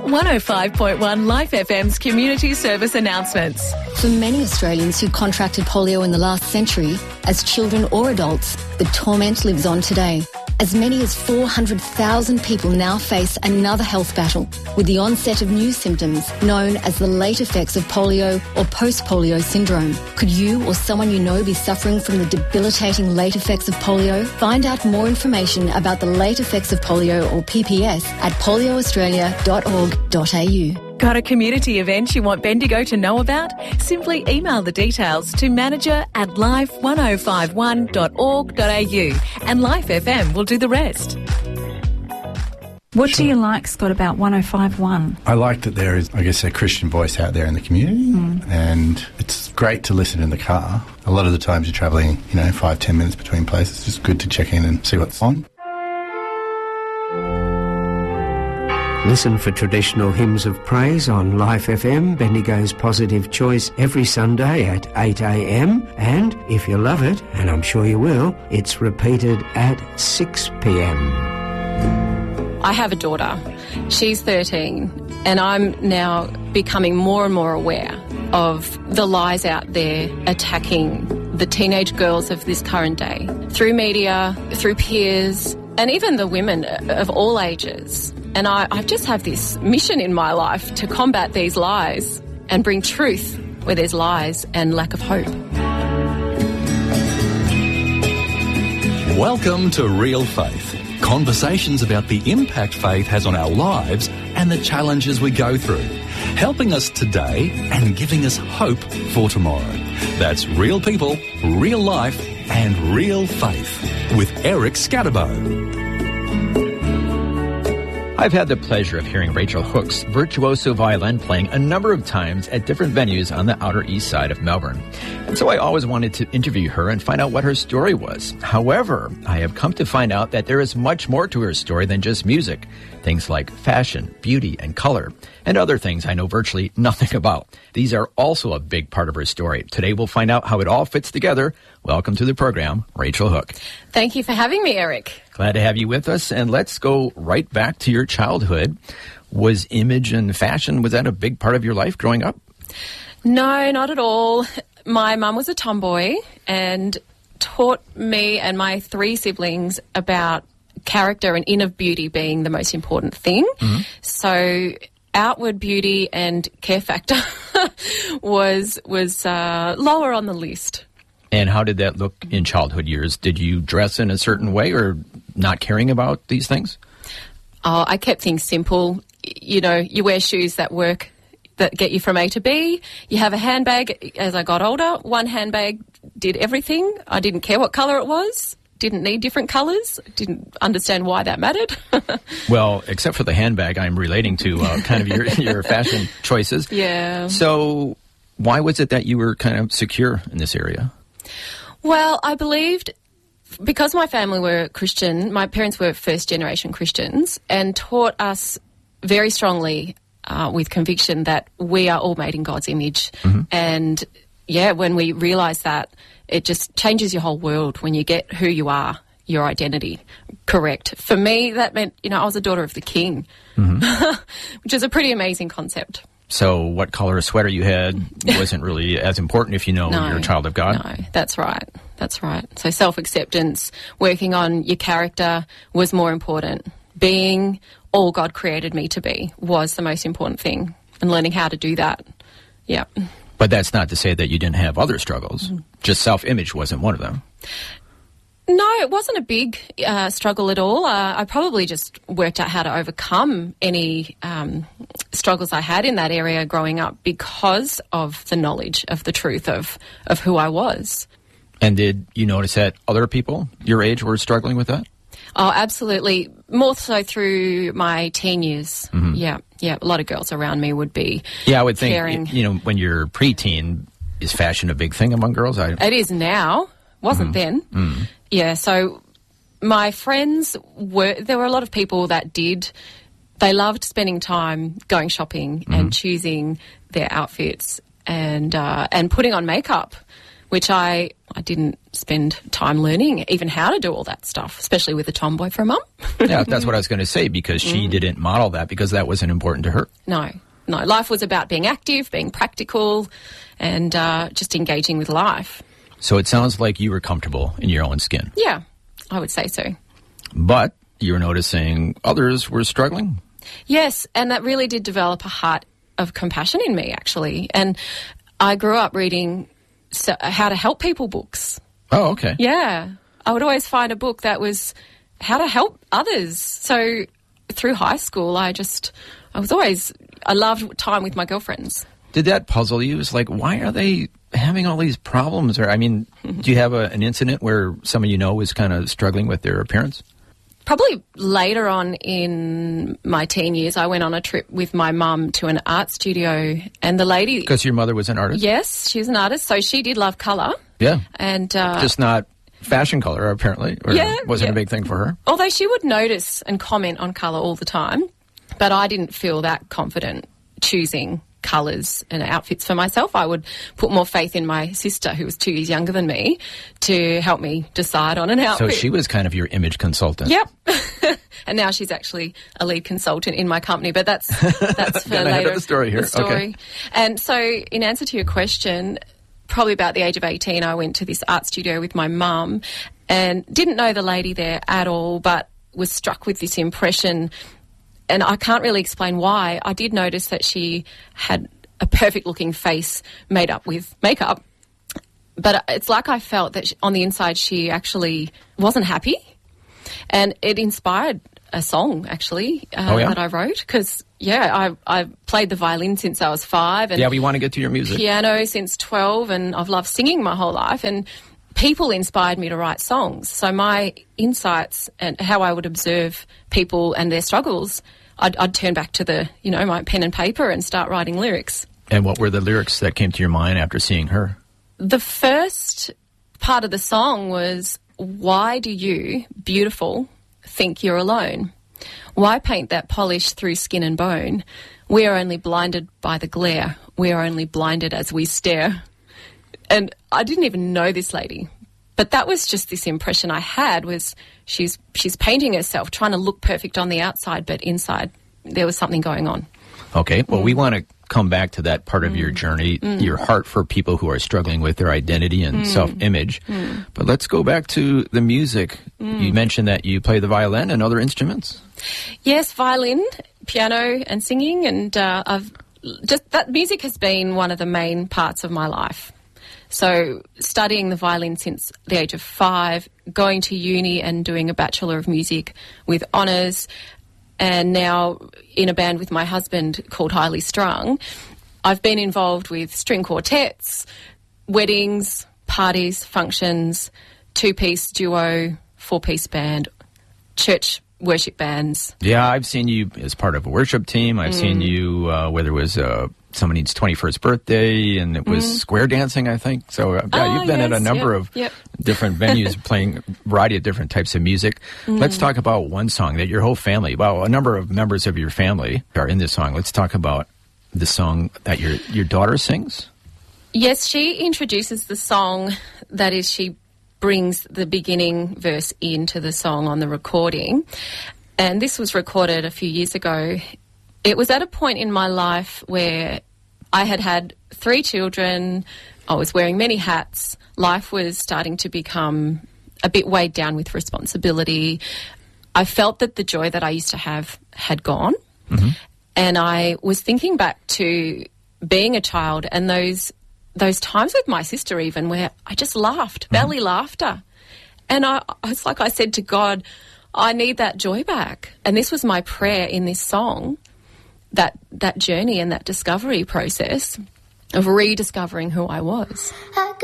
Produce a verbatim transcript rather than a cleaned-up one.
one oh five point one Life F M's community service announcements. For many Australians who contracted polio in the last century, as children or adults, the torment lives on today. As many as four hundred thousand people now face another health battle with the onset of new symptoms known as the late effects of polio or post-polio syndrome. Could you or someone you know be suffering from the debilitating late effects of polio? Find out more information about the late effects of polio or P P S at polio australia dot org dot a u. Got a community event you want Bendigo to know about? Simply email the details to manager at life one oh five one dot org dot a u and Life F M will do the rest. What sure. do you like, Scott, about one oh five one? I like that there is, I guess, a Christian voice out there in the community, mm. and it's great to listen in the car. A lot of the times you're travelling, you know, five, ten minutes between places. It's just good to check in and see what's on. Listen for traditional hymns of praise on Life F M, Bendigo's Positive Choice, every Sunday at eight a m. And if you love it, and I'm sure you will, it's repeated at six p m. I have a daughter. She's thirteen, and I'm now becoming more and more aware of the lies out there attacking the teenage girls of this current day through media, through peers, and even the women of all ages. And I, I just have this mission in my life to combat these lies and bring truth where there's lies and lack of hope. Welcome to Real Faith. Conversations about the impact faith has on our lives and the challenges we go through. Helping us today and giving us hope for tomorrow. That's Real People, Real Life and Real Faith with Eric Scatterbo. I've had the pleasure of hearing Rachel Hook's virtuoso violin playing a number of times at different venues on the Outer East Side of Melbourne. And so I always wanted to interview her and find out what her story was. However, I have come to find out that there is much more to her story than just music. Things like fashion, beauty, and color, and other things I know virtually nothing about. These are also a big part of her story. Today we'll find out how it all fits together. Welcome to the program, Rachel Hook. Thank you for having me, Eric. Glad to have you with us, and let's go right back to your childhood. Was image and fashion, was that a big part of your life growing up? No, not at all. My mum was a tomboy and taught me and my three siblings about character and inner beauty being the most important thing. Mm-hmm. So outward beauty and care factor was was uh, lower on the list. And how did that look in childhood years? Did you dress in a certain way or not caring about these things? Oh, I kept things simple. You know, you wear shoes that work, that get you from A to B. You have a handbag. As I got older, one handbag did everything. I didn't care what colour it was. Didn't need different colours. Didn't understand why that mattered. Well, except for the handbag, I'm relating to uh, kind of your, your fashion choices. Yeah. So why was it that you were kind of secure in this area? Well, I believed, because my family were Christian, my parents were first-generation Christians and taught us very strongly uh, with conviction that we are all made in God's image. Mm-hmm. And, yeah, when we realise that, it just changes your whole world when you get who you are, your identity correct. For me, that meant, you know, I was a daughter of the King, mm-hmm. which is a pretty amazing concept. So what color of sweater you had wasn't really as important if you know no, you're a child of God? No, that's right. That's right. So self-acceptance, working on your character was more important. Being all God created me to be was the most important thing, and learning how to do that. Yeah. But that's not to say that you didn't have other struggles. Mm. Just self-image wasn't one of them. No, it wasn't a big uh, struggle at all. Uh, I probably just worked out how to overcome any um, struggles I had in that area growing up because of the knowledge of the truth of, of who I was. And did you notice that other people your age were struggling with that? Oh, absolutely. More so through my teen years. Mm-hmm. Yeah, yeah. A lot of girls around me would be Yeah, I would think, caring. you know, when you're preteen, is fashion a big thing among girls? I... It is now. Wasn't mm-hmm. then. Mm-hmm. Yeah, so my friends were, there were a lot of people that did, they loved spending time going shopping mm-hmm. and choosing their outfits and uh, and putting on makeup, which I, I didn't spend time learning even how to do all that stuff, especially with a tomboy for a mum. Yeah, that's what I was going to say, because she Mm. didn't model that because that wasn't important to her. No, no. Life was about being active, being practical, and uh, just engaging with life. So it sounds like you were comfortable in your own skin. Yeah, I would say so. But you were noticing others were struggling? Yes, and that really did develop a heart of compassion in me, actually. And I grew up reading so, how to help people books. Oh, okay. Yeah. I would always find a book that was how to help others. So through high school, I just, I was always, I loved time with my girlfriends. Did that puzzle you? It's like, why are they having all these problems? Or, I mean, do you have a, an incident where someone you know was kind of struggling with their appearance? Probably later on in my teen years, I went on a trip with my mum to an art studio, and the lady... Because your mother was an artist? Yes, she was an artist, so she did love colour. Yeah. And uh, just not fashion color, apparently, or yeah, wasn't yeah. a big thing for her? Although she would notice and comment on colour all the time, but I didn't feel that confident choosing colours and outfits for myself. I would put more faith in my sister, who was two years younger than me, to help me decide on an outfit. So she was kind of your image consultant. Yep. And now she's actually a lead consultant in my company, but that's that's for Getting ahead later. of the story here. The story. Okay. And so, in answer to your question, probably about the age of eighteen, I went to this art studio with my mum and didn't know the lady there at all, but was struck with this impression. And I can't really explain why. I did notice that she had a perfect-looking face made up with makeup, but it's like I felt that she, on the inside she actually wasn't happy, and it inspired a song, actually, uh, oh, yeah? that I wrote, because, yeah, I, I played the violin since I was five. And yeah, we want to get to your music. Piano since twelve, and I've loved singing my whole life, and people inspired me to write songs. So my insights and how I would observe people and their struggles, I'd, I'd turn back to the, you know, my pen and paper and start writing lyrics. And what were the lyrics that came to your mind after seeing her? The first part of the song was, why do you, beautiful, think you're alone? Why paint that polish through skin and bone? We are only blinded by the glare. We are only blinded as we stare. And I didn't even know this lady, but that was just this impression I had, was she's she's painting herself, trying to look perfect on the outside, but inside there was something going on. Okay, well, mm. we want to come back to that part of mm. your journey, mm. your heart for people who are struggling with their identity and mm. self-image. Mm. But let's go back to the music. Mm. You mentioned that you play the violin and other instruments. Yes, violin, piano and singing, and uh, I've just that music has been one of the main parts of my life. So studying the violin since the age of five, going to uni and doing a Bachelor of Music with honours, and now in a band with my husband called Highly Strung. I've been involved with string quartets, weddings, parties, functions, two-piece duo, four-piece band, church worship bands. Yeah, I've seen you as part of a worship team. I've mm. seen you, uh, whether it was uh, somebody's twenty-first birthday, and it was mm. square dancing, I think. So, uh, yeah, oh, you've been yes, at a number yep, of yep. different venues playing a variety of different types of music. Mm. Let's talk about one song that your whole family, well, a number of members of your family are in this song. Let's talk about the song that your, your daughter sings. Yes, she introduces the song. That is, she brings the beginning verse into the song on the recording. And this was recorded a few years ago. It was at a point in my life where I had had three children, I was wearing many hats, life was starting to become a bit weighed down with responsibility. I felt that the joy that I used to have had gone. Mm-hmm. And I was thinking back to being a child and those those times with my sister even where I just laughed, mm-hmm. belly laughter. And I, it's like I said to God, I need that joy back. And this was my prayer in this song, that that journey and that discovery process of rediscovering who I was.